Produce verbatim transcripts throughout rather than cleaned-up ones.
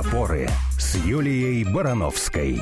опоры» с Юлией Барановской.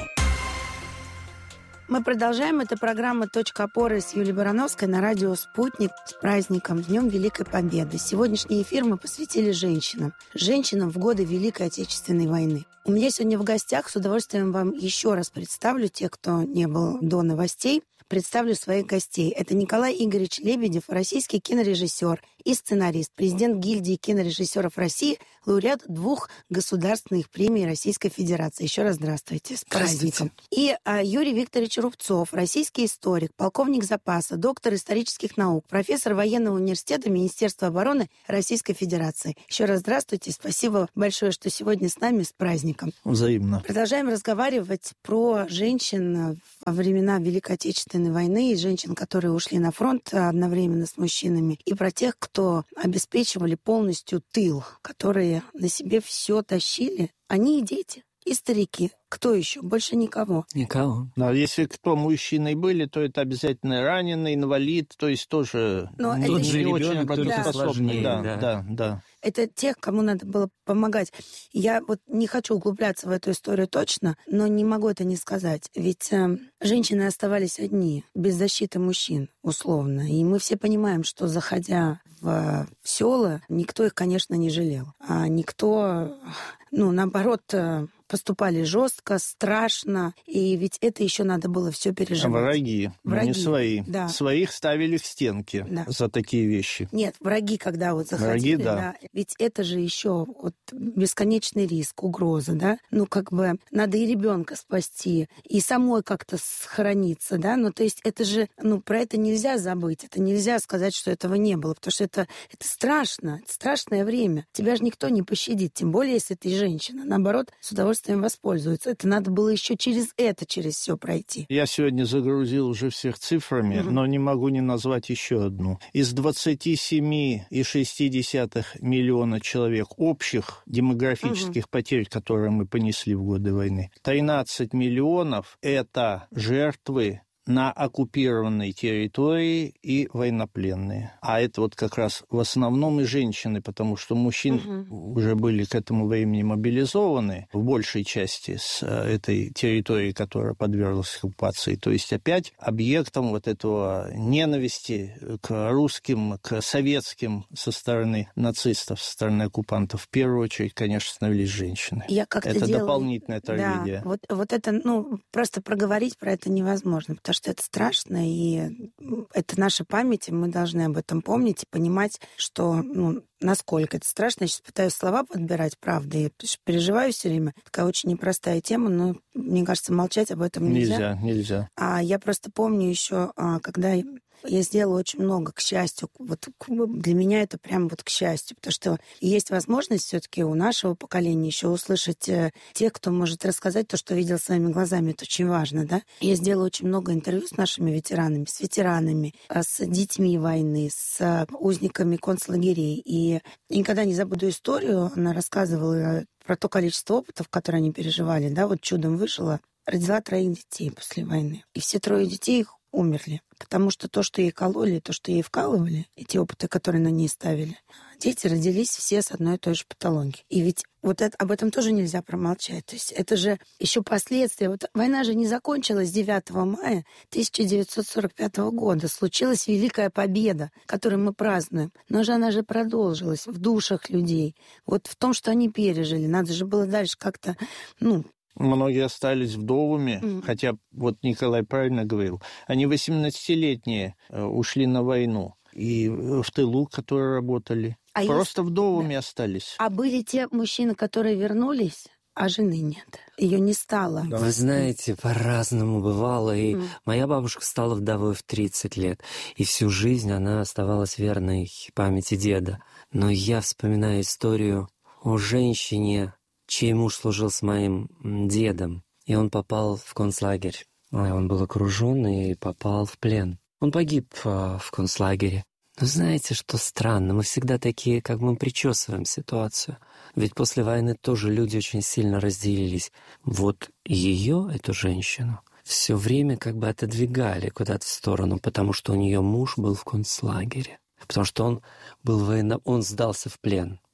Мы продолжаем. Это программа «Точка опоры» с Юлией Барановской на радио «Спутник». С праздником, Днем Великой Победы. Сегодняшний эфир мы посвятили женщинам. Женщинам в годы Великой Отечественной войны. У меня сегодня в гостях, с удовольствием вам еще раз представлю, те, кто не был до новостей, представлю своих гостей. Это Николай Игоревич Лебедев, российский кинорежиссер и сценарист, президент гильдии кинорежиссеров России, лауреат двух государственных премий Российской Федерации. Еще раз здравствуйте, с праздником. И а, Юрий Викторович Рубцов, российский историк, полковник запаса, доктор исторических наук, профессор военного университета Министерства обороны Российской Федерации. Еще раз здравствуйте, спасибо большое, что сегодня с нами, с праздником. Взаимно. Продолжаем разговаривать про женщин во времена Великой Отечественной войны и женщин, которые ушли на фронт одновременно с мужчинами, и про тех, кто обеспечивали полностью тыл, которые на себе все тащили, они и дети, и старики. Кто еще? Больше никого. Никого. Но если кто мужчиной были, то это обязательно раненый, инвалид, то есть тоже Но не, это не же очень ребенок, работоспособный. Да, да. да, да. Это тех, кому надо было помогать. Я вот не хочу углубляться в эту историю точно, но не могу это не сказать. Ведь э, женщины оставались одни, без защиты мужчин, условно. И мы все понимаем, что, заходя в села, никто их, конечно, не жалел. А никто, ну, наоборот, поступали жестко, страшно, и ведь это еще надо было все переживать. Враги, Враги, не свои. Да. Своих ставили в стенки Да. за такие вещи. Нет, враги, когда вот заходили, Враги, да. да. Ведь это же еще вот бесконечный риск, угроза, да. Ну, как бы надо и ребенка спасти, и самой как-то сохраниться, да. Ну, то есть это же, ну, про это нельзя забыть, это нельзя сказать, что этого не было, потому что это, это страшно, это страшное время. Тебя же никто не пощадит, тем более, если ты женщина. Наоборот, с удовольствием воспользуются. Это надо было еще через это, через все пройти. Я сегодня загрузил уже всех цифрами, угу. но не могу не назвать еще одну. Из двадцати семи целых шести десятых миллиона человек общих демографических угу. потерь, которые мы понесли в годы войны, тринадцать миллионов – это жертвы на оккупированной территории и военнопленные. А это вот как раз в основном и женщины, потому что мужчины угу. уже были к этому времени мобилизованы в большей части с этой территории, которая подверглась оккупации. То есть опять объектом вот этого ненависти к русским, к советским со стороны нацистов, со стороны оккупантов, в первую очередь, конечно, становились женщины. Я как-то это делаю... дополнительная трагедия. Да, вот, вот это, ну, просто проговорить про это невозможно, потому что это страшно, и это наша память, и мы должны об этом помнить и понимать, что, ну, насколько это страшно. Я сейчас пытаюсь слова подбирать, правда, и переживаю все время. Такая очень непростая тема, но, мне кажется, молчать об этом нельзя. Нельзя, нельзя. А я просто помню еще, когда... Я сделала очень много, к счастью. Вот для меня это прям вот к счастью, потому что есть возможность все-таки у нашего поколения еще услышать тех, кто может рассказать то, что видел своими глазами. Это очень важно, да? Я сделала очень много интервью с нашими ветеранами, с ветеранами, с детьми войны, с узниками концлагерей. И никогда не забуду историю. Она рассказывала про то количество опытов, которые они переживали. Да, вот чудом выжила. Родила троих детей после войны. И все трое детей их умерли. Потому что то, что ей кололи, то, что ей вкалывали, и те опыты, которые на ней ставили, дети родились все с одной и той же патологией. И ведь вот это, об этом тоже нельзя промолчать. То есть это же еще последствия. Вот война же не закончилась девятого мая тысяча девятьсот сорок пятого года. Случилась Великая Победа, которую мы празднуем. Но же она же продолжилась в душах людей. Вот в том, что они пережили. Надо же было дальше как-то, ну... Многие остались вдовами, mm. хотя вот Николай правильно говорил, они восемнадцатилетние ушли на войну и в тылу, которые работали, а просто есть... вдовами да. остались. А были те мужчины, которые вернулись, а жены нет, ее не стало. Да. Вы знаете, по-разному бывало, и mm. моя бабушка стала вдовой в тридцать лет, и всю жизнь она оставалась верной памяти деда. Но я вспоминаю историю о женщине, чей муж служил с моим дедом, и он попал в концлагерь. Он был окружен и попал в плен. Он погиб в концлагере. Но знаете, что странно? Мы всегда такие, как мы причесываем ситуацию. Ведь после войны тоже люди очень сильно разделились. Вот ее, эту женщину, все время как бы отодвигали куда-то в сторону, потому что у нее муж был в концлагере. Потому что он был военно... он сдался в плен.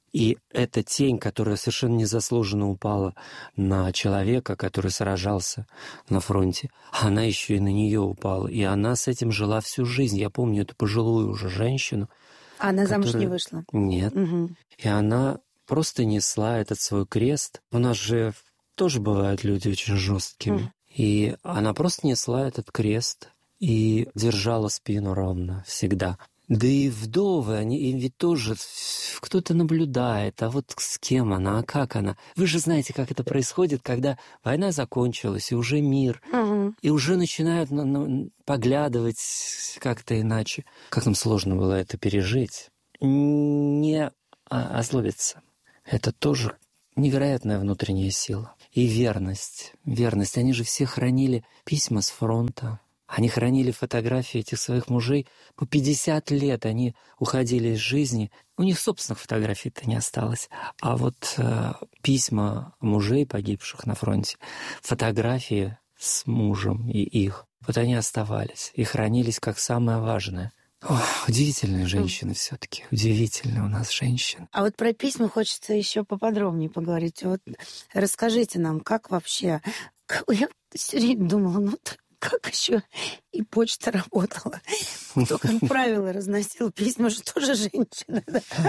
И эта тень, которая совершенно незаслуженно упала на человека, который сражался на фронте, она еще и на нее упала. И она с этим жила всю жизнь. Я помню эту пожилую уже женщину. А она которая... замуж не вышла? Нет. Угу. И она просто несла этот свой крест. У нас же тоже бывают люди очень жесткими. Mm. И она просто несла этот крест и держала спину ровно всегда. Да и вдовы, они, им ведь тоже кто-то наблюдает, а вот с кем она, а как она. Вы же знаете, как это происходит, когда война закончилась, и уже мир, угу. и уже начинают на, на, поглядывать как-то иначе. Как нам сложно было это пережить. Не озлобиться. Это тоже невероятная внутренняя сила. И верность. Верность. Они же все хранили письма с фронта. Они хранили фотографии этих своих мужей. По пятьдесят лет они уходили из жизни. У них собственных фотографий-то не осталось. А вот э, письма мужей, погибших на фронте, фотографии с мужем и их, вот они оставались и хранились как самое важное. Ох, удивительные женщины все-таки, удивительные у нас женщины. А вот про письма хочется еще поподробнее поговорить. Вот расскажите нам, как вообще... Я все время думала, ну как еще и почта работала? Кто, как правило, разносил письма, же тоже женщина.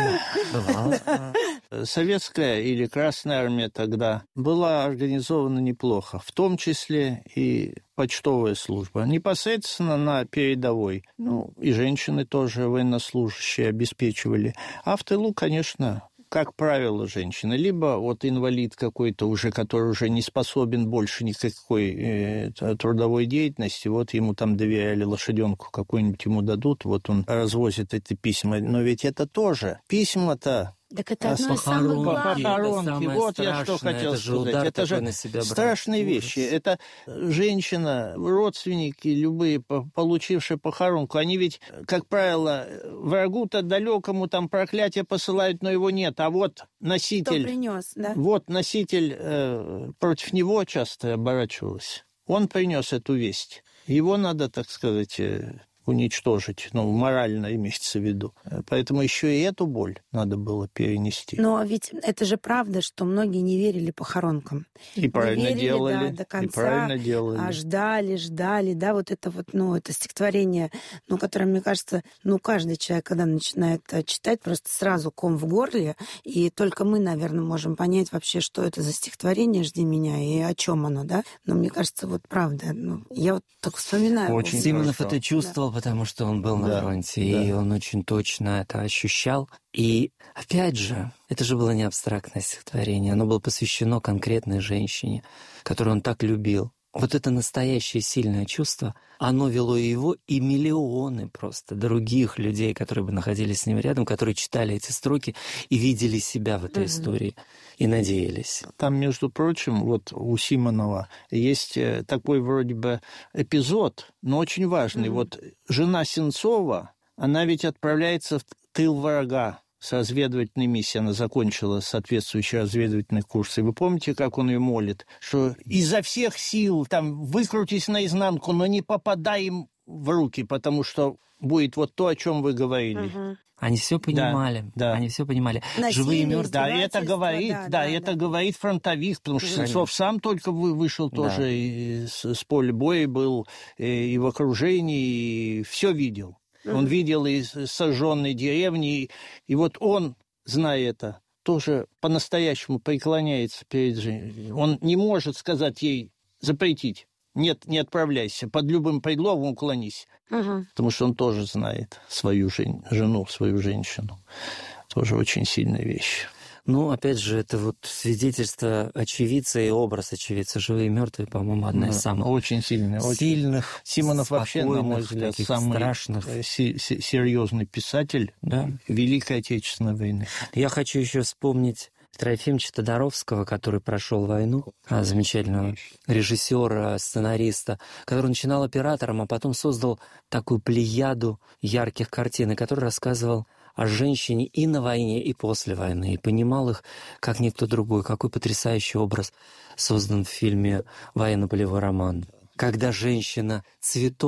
Бывало. Советская или Красная армия тогда была организована неплохо, в том числе и почтовая служба. Непосредственно на передовой. Ну, и женщины тоже военнослужащие обеспечивали. А в тылу, конечно... Как правило, женщина, либо вот инвалид какой-то уже, который уже не способен больше никакой э, трудовой деятельности, вот ему там доверяли лошаденку какую-нибудь ему дадут, вот он развозит эти письма. Но ведь это тоже письма-то. Так это одно из самых главных. Похоронки. Вот я что хотел это сказать. Же это же страшные ужас. Вещи. Это женщина, родственники любые, получившие похоронку, они ведь, как правило, врагу-то далекому там проклятие посылают, но его нет. А вот носитель... Кто принес, да? Вот носитель э, против него часто оборачивался. Он принес эту весть. Его надо, так сказать... уничтожить, ну, морально имеется в виду. Поэтому еще и эту боль надо было перенести. Но ведь это же правда, что многие не верили похоронкам. И правильно верили, делали. Да, до конца, и правильно делали. А ждали, ждали, да, вот это вот, ну, это стихотворение, ну, которое, мне кажется, ну, каждый человек, когда начинает читать, просто сразу ком в горле, и только мы, наверное, можем понять вообще, что это за стихотворение «Жди меня» и о чем оно, да. Но мне кажется, вот правда, ну, я вот так вспоминаю. Очень Симонов это чувствовал, да. Потому что он был на да, фронте, да. И он очень точно это ощущал. И опять же, это же было не абстрактное стихотворение, оно было посвящено конкретной женщине, которую он так любил. Вот это настоящее сильное чувство, оно вело его и миллионы просто других людей, которые бы находились с ним рядом, которые читали эти строки и видели себя в этой mm-hmm. истории и надеялись. Там, между прочим, вот у Симонова есть такой вроде бы эпизод, но очень важный. Mm-hmm. Вот жена Сенцова, она ведь отправляется в тыл врага. С разведывательной миссией она закончила соответствующий разведывательный курс. И вы помните, как он ее молит? Что изо всех сил там выкрутись наизнанку, но не попадай им в руки, потому что будет вот то, о чем вы говорили. Угу. Они все понимали, да, да. Они все понимали. Насилие, живые и мертвые. Да, это говорит, да, да, да, это да. говорит фронтовик, потому что Сенцов сам только вышел да. тоже из, с поля боя, был и в окружении, и все видел. Он видел и сожженные деревни, и, и вот он, зная это, тоже по-настоящему преклоняется перед женщиной. Он не может сказать ей запретить. Нет, не отправляйся, под любым предлогом уклонись. Угу. Потому что он тоже знает свою жен, жену, свою женщину. Тоже очень сильная вещь. Ну, опять же, это вот свидетельство очевидца и образ очевидца. Живые и мертвые, по-моему, одна да, из самых очень сильных, сильных, Симонов вообще, на мой взгляд, самый страшных. серьезный писатель да. Великой Отечественной войны. Я хочу еще вспомнить Трофимовича Тодоровского, который прошел войну, замечательного режиссера, сценариста, который начинал оператором, а потом создал такую плеяду ярких картин, который рассказывал о женщине и на войне, и после войны, и понимал их, как никто другой. Какой потрясающий образ создан в фильме «Военно-полевой роман». Когда женщина — цветок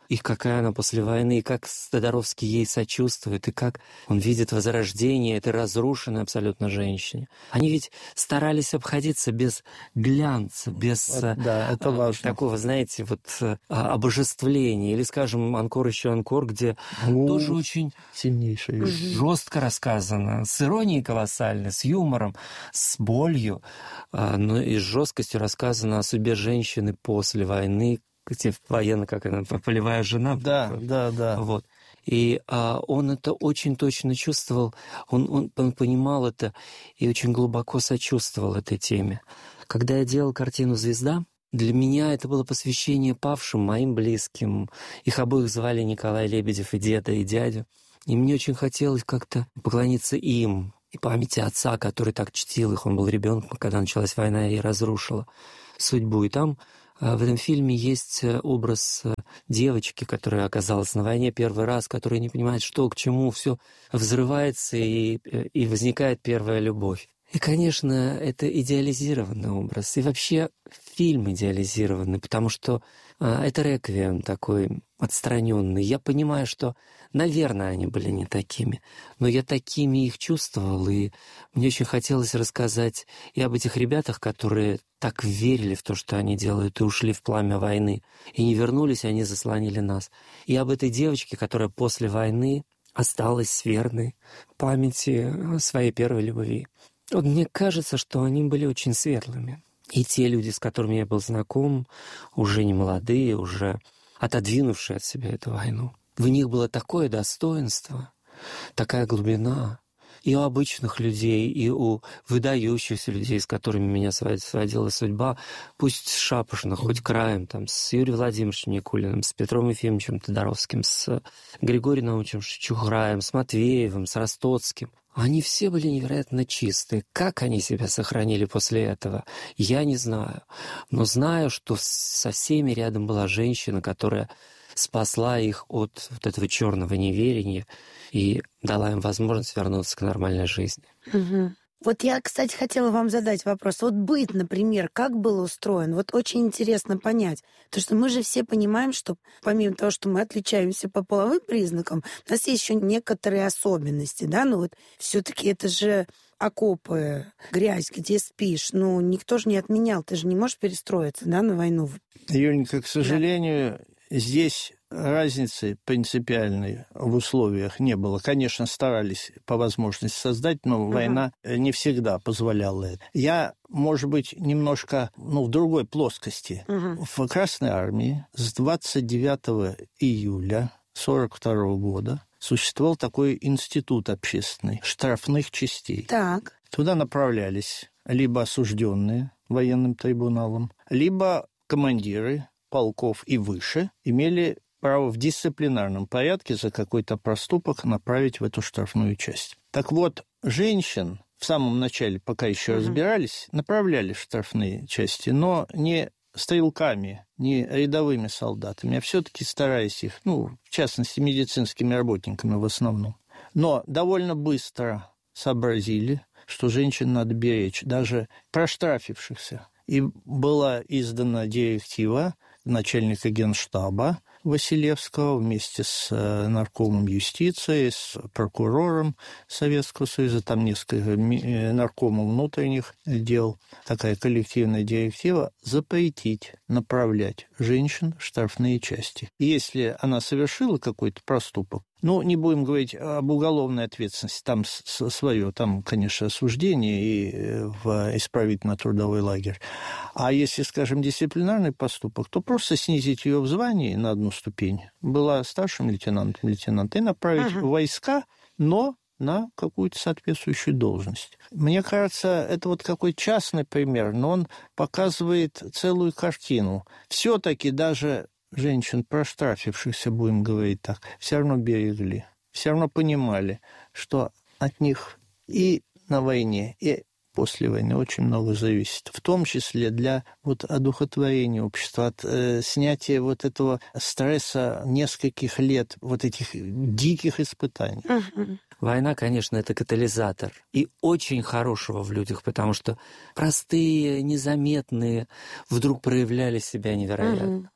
и какая она после войны, и как Тодоровский ей сочувствует, и как он видит возрождение этой разрушенной абсолютно женщине. Они ведь старались обходиться без глянца, без да, это важно. Такого, знаете, вот обожествления. Или, скажем, «Анкор еще Анкор», где У, тоже очень сильнейшая жестко рассказано, с иронией колоссальной, с юмором, с болью, но и с жесткостью рассказано о судьбе женщины после войны, где военно, как она, полевая жена. Да, да, да. Вот. И а, он это очень точно чувствовал, он, он, он понимал это и очень глубоко сочувствовал этой теме. Когда я делал картину «Звезда», для меня это было посвящение павшим, моим близким. Их обоих звали Николай Лебедев, и деда, и дядю. И мне очень хотелось как-то поклониться им, и памяти отца, который так чтил их. Он был ребенком, когда началась война и разрушила судьбу. И там в этом фильме есть образ девочки, которая оказалась на войне первый раз, которая не понимает, что к чему, все взрывается, и, и возникает первая любовь. И, конечно, это идеализированный образ. И вообще фильм идеализированный, потому что а, это реквием такой отстраненный. Я понимаю, что, наверное, они были не такими, но я такими их чувствовал, и мне очень хотелось рассказать и об этих ребятах, которые так верили в то, что они делают, и ушли в пламя войны, и не вернулись, и они заслонили нас. И об этой девочке, которая после войны осталась верной памяти своей первой любви. Вот мне кажется, что они были очень светлыми. И те люди, с которыми я был знаком, уже не молодые, уже отодвинувшие от себя эту войну. В них было такое достоинство, такая глубина. И у обычных людей, и у выдающихся людей, с которыми меня сводила судьба, пусть шапошно, хоть краем, там, с Юрием Владимировичем Никулиным, с Петром Ефимовичем Тодоровским, с Григорием Наумовичем Чухраем, с Матвеевым, с Ростоцким. Они все были невероятно чистые. Как они себя сохранили после этого, я не знаю. Но знаю, что со всеми рядом была женщина, которая спасла их от вот этого черного неверия и дала им возможность вернуться к нормальной жизни. Угу. Вот я, кстати, хотела вам задать вопрос. Вот быт, например, как был устроен? Вот очень интересно понять. Потому что мы же все понимаем, что помимо того, что мы отличаемся по половым признакам, у нас есть еще некоторые особенности, да? Ну вот все-таки это же окопы, грязь, где спишь. Ну, никто же не отменял. Ты же не можешь перестроиться, да, на войну. Юленька, к сожалению, да. Здесь разницы принципиальной в условиях не было. Конечно, старались по возможности создать, но uh-huh. война не всегда позволяла это. Я, может быть, немножко ну, в другой плоскости. Uh-huh. В Красной армии с двадцать девятого июля сорок второго года существовал такой институт общественный штрафных частей. Так. Туда направлялись либо осужденные военным трибуналом, либо командиры полков и выше имели право в дисциплинарном порядке за какой-то проступок направить в эту штрафную часть. Так вот, женщин в самом начале, пока еще uh-huh. разбирались, направляли в штрафные части, но не стрелками, не рядовыми солдатами, а все-таки стараясь их, ну, в частности, медицинскими работниками в основном. Но довольно быстро сообразили, что женщин надо беречь, даже проштрафившихся. И была издана директива начальника Генштаба Василевского вместе с наркомом юстиции, с прокурором Советского Союза, там несколько наркомов внутренних дел, такая коллективная директива, запретить направлять женщин в штрафные части. И если она совершила какой-то проступок, ну, не будем говорить об уголовной ответственности, там свое, там, конечно, осуждение и в исправительно-трудовой лагерь. А если, скажем, дисциплинарный поступок, то просто снизить ее в звании на одну ступень. Была старшим лейтенантом, лейтенанта, и направить uh-huh. в войска, но на какую-то соответствующую должность. Мне кажется, это вот какой частный пример, но он показывает целую картину. Все-таки даже женщин, проштрафившихся, будем говорить так, все равно берегли, все равно понимали, что от них и на войне, и после войны очень много зависит, в том числе для вот одухотворения общества, от э, снятия вот этого стресса нескольких лет, вот этих диких испытаний. Uh-huh. Война, конечно, это катализатор и очень хорошего в людях, потому что простые, незаметные вдруг проявляли себя невероятно. Uh-huh.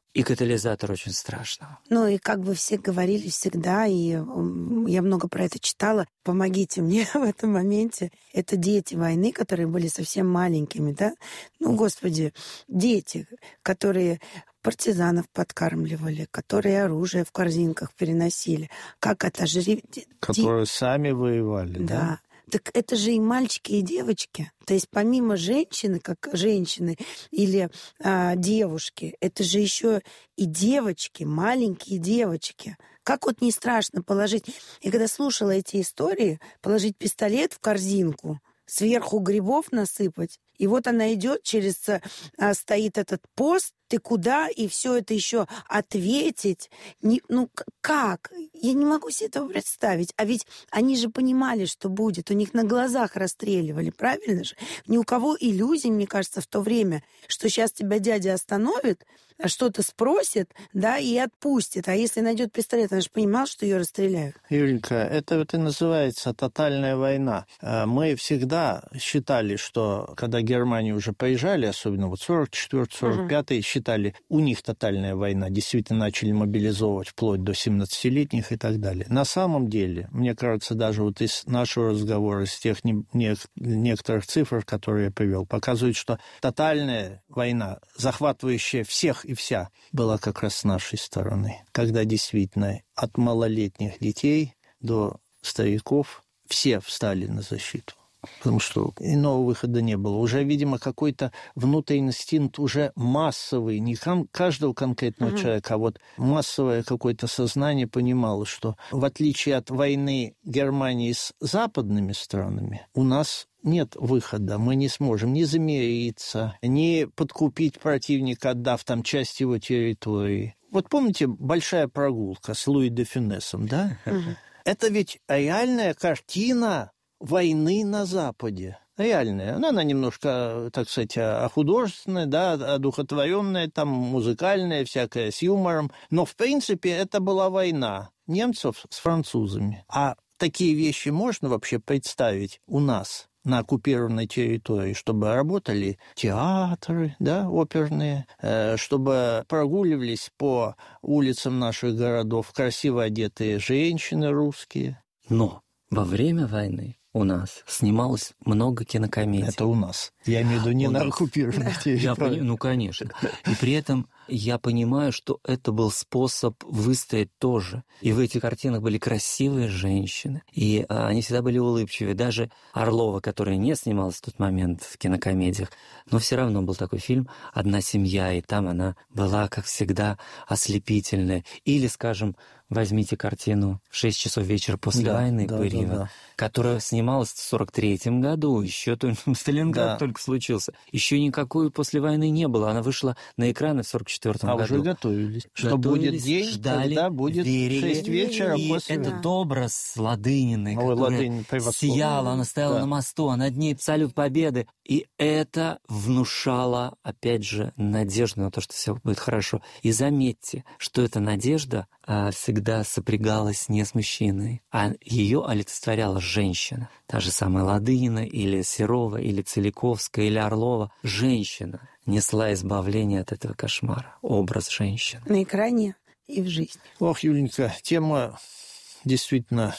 и катализатор очень страшного. Ну и как бы все говорили всегда, и я много про это читала, помогите мне в этом моменте. Это дети войны, которые были совсем маленькими, да? Ну, господи, дети, которые партизанов подкармливали, которые оружие в корзинках переносили. Как это же... Которые сами воевали, да? Да. Так это же и мальчики, и девочки. То есть помимо женщины, как женщины или а, девушки, это же еще и девочки, маленькие девочки. Как вот не страшно положить... И когда слушала эти истории, положить пистолет в корзинку, сверху грибов насыпать, и вот она идет через... А, стоит этот пост, ты куда, и все это еще ответить. Не, ну как? Я не могу себе этого представить. А ведь они же понимали, что будет. У них на глазах расстреливали, правильно же? Ни у кого иллюзий, мне кажется, в то время, что сейчас тебя дядя остановит, что-то спросит, да, и отпустит. А если найдет пистолет, она же понимала, что ее расстреляют. Юленька, это вот и называется тотальная война. Мы всегда считали, что когда Германию уже поезжали, особенно вот сорок четвёртый сорок пятый, угу. считали, у них тотальная война. Действительно начали мобилизовывать вплоть до семнадцатилетних и так далее. На самом деле, мне кажется, даже вот из нашего разговора, из тех не, не, некоторых цифр, которые я привел, показывает, что тотальная война, захватывающая всех и вся, была как раз с нашей стороны. Когда действительно от малолетних детей до стариков все встали на защиту. Потому что иного выхода не было. Уже, видимо, какой-то внутренний инстинкт уже массовый, не кон- каждого конкретного uh-huh. человека, а вот массовое какое-то сознание понимало, что в отличие от войны Германии с западными странами, у нас нет выхода. Мы не сможем ни замириться, ни подкупить противника, отдав там часть его территории. Вот помните «Большая прогулка» с Луи де Фюнесом, да? Uh-huh. Это ведь реальная картина войны на Западе. Реальная. Она, она немножко, так сказать, художественная, да, одухотворенная, там, музыкальная, всякая, с юмором. Но, в принципе, это была война немцев с французами. А такие вещи можно вообще представить у нас на оккупированной территории, чтобы работали театры, да, оперные, э, чтобы прогуливались по улицам наших городов красиво одетые женщины русские? Но во время войны у нас снималось много кинокомедий. Это у нас. Я имею в виду не у на оккупированных территориях. Ну, конечно. И при этом я понимаю, что это был способ выстоять тоже. И в этих картинах были красивые женщины. И а, они всегда были улыбчивые. Даже Орлова, которая не снималась в тот момент в кинокомедиях, но все равно был такой фильм «Одна семья», и там она была, как всегда, ослепительная. Или, скажем, возьмите картину «В шесть часов вечера после да, войны» да, Пырьева, да, да. которая снималась в сорок третьем году. Еще Сталинград да. только случился. Еще никакой после войны не было. Она вышла на экраны в сорок четвёртом а году. А уже готовились. Что готовились, будет день, ждали, когда будет верили. шесть вечера и после... этот образ Ладыниной, Ой, которая Ладынин, сияла, она стояла да. на мосту, а над ней салют победы. И это внушало, опять же, надежду на то, что все будет хорошо. И заметьте, что эта надежда а, всегда сопрягалась не с мужчиной, а ее олицетворяла женщина. Та же самая Ладынина, или Серова, или Целиковская, или Орлова. Женщина несла избавление от этого кошмара. Образ женщины. На экране и в жизни. Ох, Юленька, тема действительно...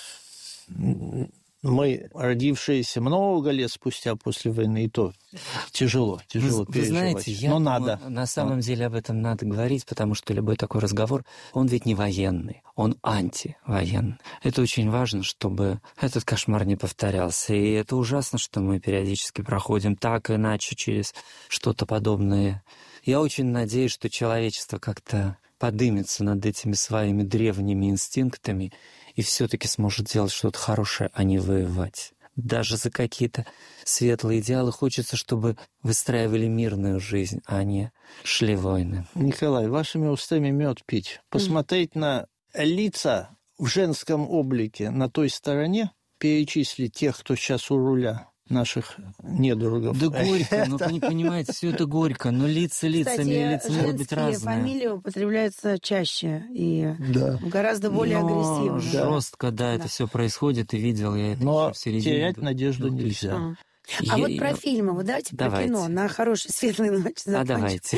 Мы, родившиеся много лет спустя после войны, и то тяжело, тяжело вы, переживать. Вы знаете, я но думаю, надо. На самом а. деле об этом надо говорить, потому что любой такой разговор, он ведь не военный, он антивоенный. Это очень важно, чтобы этот кошмар не повторялся. И это ужасно, что мы периодически проходим так иначе через что-то подобное. Я очень надеюсь, что человечество как-то подымется над этими своими древними инстинктами и все-таки сможет делать что-то хорошее, а не воевать. Даже за какие-то светлые идеалы хочется, чтобы выстраивали мирную жизнь, а не шли войны. Николай, вашими устами мед пить. Посмотреть mm. на лица в женском облике на той стороне, перечислить тех, кто сейчас у руля наших недругов. Да горько, ну вы не понимаете, все это горько, но лица лицами, лица могут быть разные. Фамилии употребляются чаще и да. гораздо более но агрессивно. Жестко, да, да, это все происходит, и видел я это но еще в середине. терять надежду нельзя. А. А Я- вот про фильмы, вот давайте, Давайте. про кино, на хорошей светлой ночи закончим. А давайте.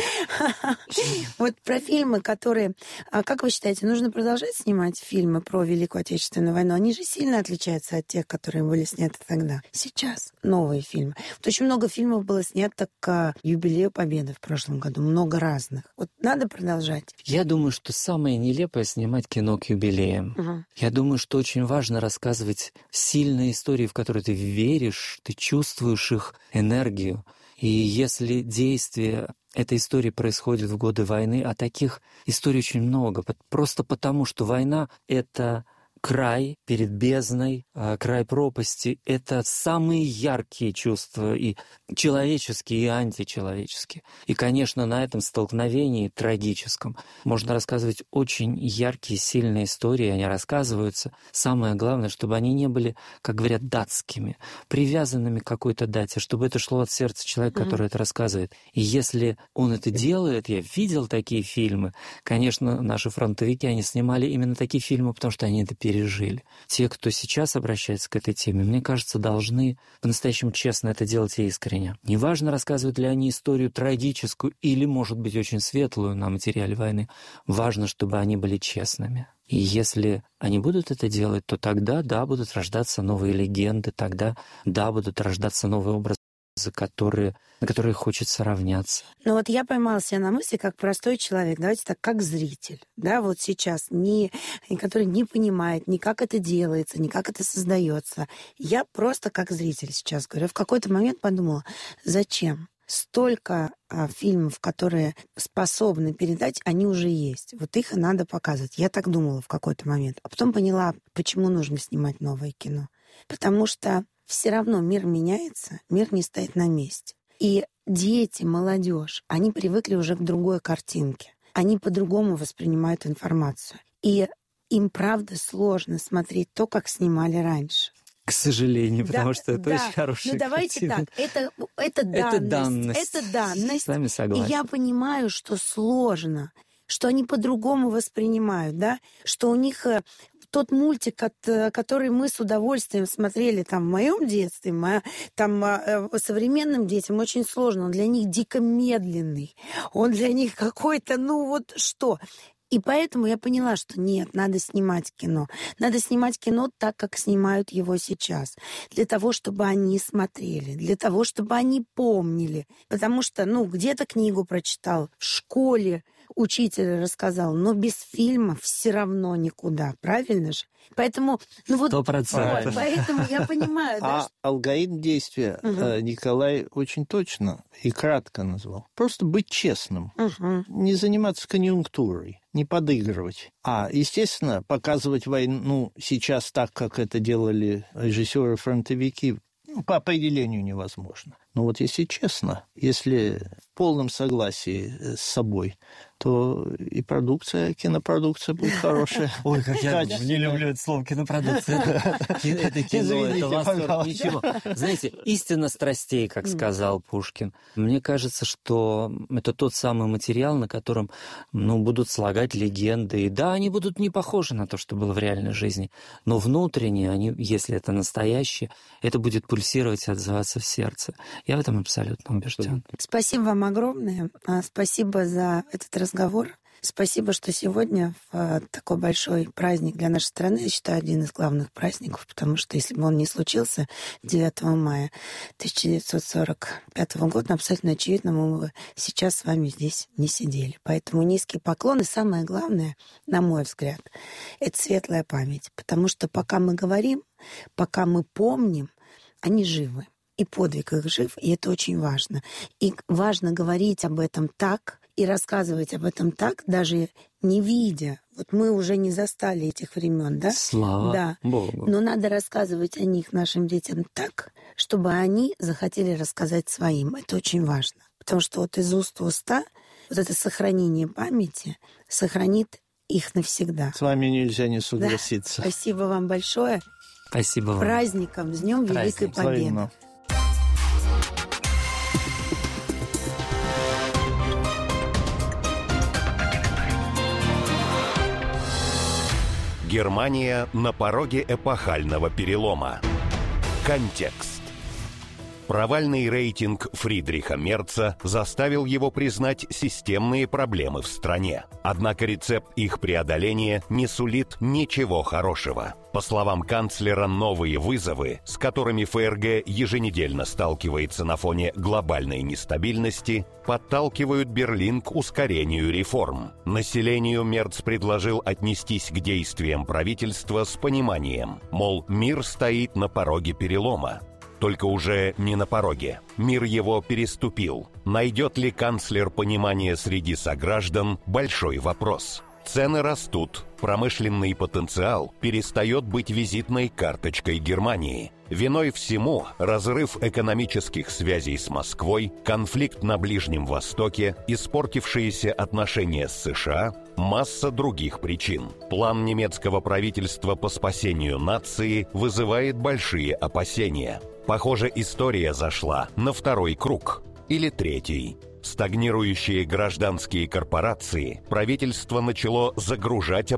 Вот про фильмы, которые... А как вы считаете, нужно продолжать снимать фильмы про Великую Отечественную войну? Они же сильно отличаются от тех, которые были сняты тогда. Сейчас новые фильмы. Вот очень много фильмов было снято к юбилею Победы в прошлом году. Много разных. Вот надо продолжать. Я думаю, что самое нелепое — снимать кино к юбилеям. Угу. Я думаю, что очень важно рассказывать сильные истории, в которые ты веришь, ты чувствуешь их энергию. И если действие этой истории происходит в годы войны, а таких историй очень много, просто потому, что война — это край перед бездной, край пропасти — это самые яркие чувства, и человеческие, и античеловеческие. И, конечно, на этом столкновении трагическом можно рассказывать очень яркие, сильные истории, они рассказываются. Самое главное, чтобы они не были, как говорят, датскими, привязанными к какой-то дате, чтобы это шло от сердца человека, mm-hmm. который это рассказывает. И если он это делает, я видел такие фильмы, конечно, наши фронтовики, они снимали именно такие фильмы, потому что они это пережили. пережили. Те, кто сейчас обращается к этой теме, мне кажется, должны по-настоящему честно это делать и искренне. Неважно, рассказывают ли они историю трагическую или, может быть, очень светлую на материале войны. Важно, чтобы они были честными. И если они будут это делать, то тогда, да, будут рождаться новые легенды, тогда, да, будут рождаться новые образы, за которые, на которые хочется равняться. Ну вот я поймала себя на мысли, как простой человек, давайте так, как зритель, да, вот сейчас, не, который не понимает ни как это делается, ни как это создается. Я просто как зритель сейчас говорю. В какой-то момент подумала, зачем? Столько а, фильмов, которые способны передать, они уже есть. Вот их и надо показывать. Я так думала в какой-то момент. А потом поняла, почему нужно снимать новое кино. Потому что все равно мир меняется, мир не стоит на месте. И дети, молодежь, они привыкли уже к другой картинке. Они по-другому воспринимают информацию. И им, правда, сложно смотреть то, как снимали раньше. К сожалению, потому да, что это да. очень хорошая Ну, давайте картина. так, это, это данность. Это данность. Это данность. С вами согласен. И я понимаю, что сложно, что они по-другому воспринимают, да, что у них тот мультик, который мы с удовольствием смотрели там в моем детстве, там современным детям очень сложно, он для них дико медленный, он для них какой-то, ну вот что... И поэтому я поняла, что нет, надо снимать кино. Надо снимать кино так, как снимают его сейчас. Для того, чтобы они смотрели, для того, чтобы они помнили. Потому что, ну, где-то книгу прочитал, в школе учитель рассказал, но без фильма все равно никуда, правильно же? Поэтому, ну вот, Сто процентов. вот, поэтому я понимаю, да, А что... алгоритм действия Угу. Николай очень точно и кратко назвал. Просто быть честным, Угу. не заниматься конъюнктурой, не подыгрывать. А, естественно, показывать войну сейчас так, как это делали режиссеры-фронтовики, ну, по определению невозможно. Но вот если честно, если в полном согласии с собой, то и продукция, кинопродукция будет хорошая. Ой, как я Качество. не люблю это слово кинопродукция. Это кино, это восторг, ничего. Знаете, истина страстей, как сказал Пушкин. Мне кажется, что это тот самый материал, на котором, ну, будут слагать легенды. И да, они будут не похожи на то, что было в реальной жизни, но внутренне они, если это настоящее, это будет пульсировать и отзываться в сердце. Я в этом абсолютно убежден. Спасибо вам огромное. Спасибо за этот разговор. Спасибо, что сегодня в такой большой праздник для нашей страны, я считаю, один из главных праздников, потому что если бы он не случился девятого мая тысяча девятьсот сорок пятого года, абсолютно очевидно, мы бы сейчас с вами здесь не сидели. Поэтому низкий поклон. И самое главное, на мой взгляд, это светлая память. Потому что пока мы говорим, пока мы помним, они живы. И подвиг их жив, и это очень важно. И важно говорить об этом так, и рассказывать об этом так, даже не видя. Вот мы уже не застали этих времен, да? Слава да. Богу. Но надо рассказывать о них нашим детям так, чтобы они захотели рассказать своим. Это очень важно. Потому что вот из уст в уста вот это сохранение памяти сохранит их навсегда. С вами нельзя не согласиться. Да. Спасибо вам большое. Спасибо вам. Праздником, с Днем Великой Праздник. Победы. Взаимно. Германия на пороге эпохального перелома. Контекст. Провальный рейтинг Фридриха Мерца заставил его признать системные проблемы в стране. Однако рецепт их преодоления не сулит ничего хорошего. По словам канцлера, новые вызовы, с которыми ФРГ еженедельно сталкивается на фоне глобальной нестабильности, подталкивают Берлин к ускорению реформ. Населению Мерц предложил отнестись к действиям правительства с пониманием, мол, мир стоит на пороге перелома. Только уже не на пороге. Мир его переступил. Найдет ли канцлер понимание среди сограждан – большой вопрос. Цены растут, промышленный потенциал перестает быть визитной карточкой Германии. Виной всему разрыв экономических связей с Москвой, конфликт на Ближнем Востоке, испортившиеся отношения с США, масса других причин. План немецкого правительства по спасению нации вызывает большие опасения. Похоже, история зашла на второй круг или третий. Стагнирующие гражданские корпорации правительство начало загружать